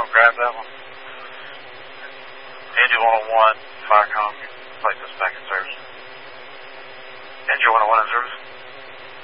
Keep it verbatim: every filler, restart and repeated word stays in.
and grab that one. Indy one oh one, Firecom, place this back in service. Indy one oh one in service.